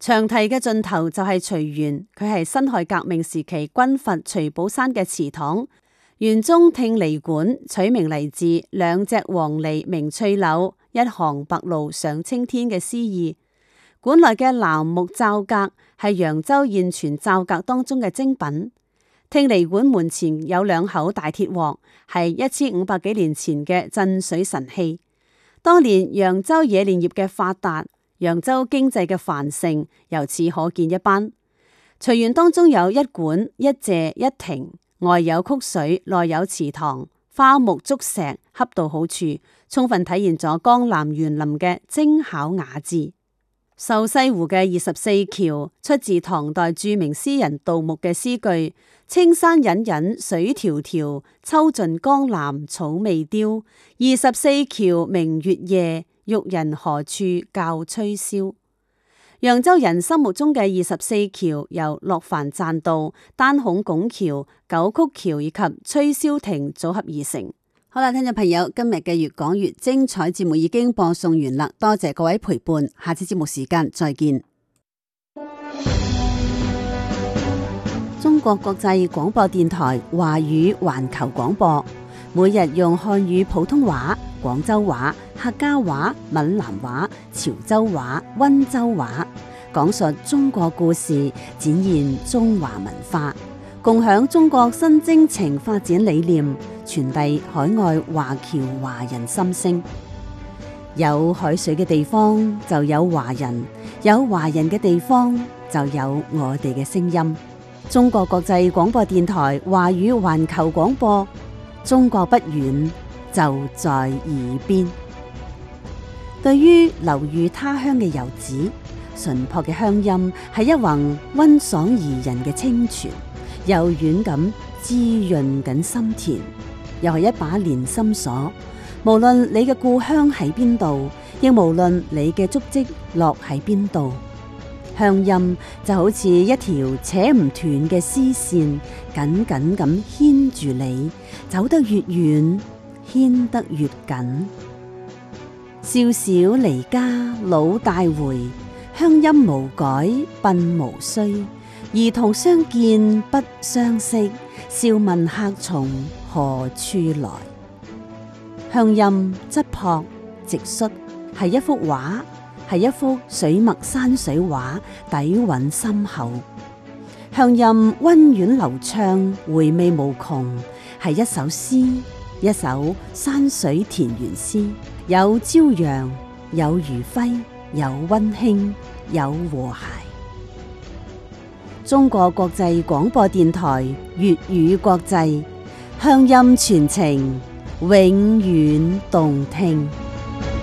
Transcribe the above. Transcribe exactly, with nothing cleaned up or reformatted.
長堤嘅盡頭就係隨園，佢係辛亥革命時期軍閥徐寶山嘅祠堂。園中聽離館取名嚟自兩隻黃鸝鳴翠柳，一行白鷺上青天嘅詩意。館內嘅楠木罩閣係揚州現存罩閣當中嘅精品。聽離館門前有兩口大鐵鍋，係一千五百幾年前嘅鎮水神器。當年揚州冶煉業嘅發達，揚州經濟嘅繁盛，由此可見一斑。隨園當中有一館一柘一亭，外有曲水，內有祠堂，花木竹石恰到好處，充分體現咗江南園林嘅精巧雅致。瘦西湖嘅二十四橋出自唐代著名詩人杜牧嘅詩句：青山隱隱水迢迢，秋盡江南草未凋。二十四橋明月夜，玉人何處教吹簫。揚州人心目中嘅二十四橋由洛帆棧道、單孔拱橋、九曲橋以及吹簫亭組合而成。好啦，聽眾朋友，今日嘅越講越精彩節目已經播送完啦，多謝各位陪伴，下次節目時間再見。中國國際廣播電台華語環球廣播，每日用漢語普通話、廣州話、客家話、閩南話、潮州話、溫州話，講述中國故事，展現中華文化，共享中國新征程發展理念，傳遞海外華僑華人心聲。有海水嘅地方就有華人，有華人嘅地方就有我哋嘅聲音。中國國際廣播電台華語環球廣播，中國不遠，就在耳邊。對於流寓他鄉嘅遊子，淳樸嘅鄉音係一泓溫爽宜人嘅清泉，柔軟咁滋潤緊心田，又係一把連心鎖。無論你嘅故鄉喺邊度，亦無論你嘅足跡落喺邊度，鄉音就好似一條扯唔斷嘅絲線，緊緊咁牽住你，走得越遠，牽得越緊。少小離家老大回，鄉音無改鬢無衰。兒童相見不相識，笑問客從何處來。鄉音質樸直率，係一幅畫，係一幅水墨山水畫，底蘊深厚。鄉音溫婉流暢，回味無窮，係一首詩，一首山水田園詩，有朝陽，有餘暉，有溫馨，有和諧。中國國際廣播電台粵語國際，鄉音傳情，永遠動聽。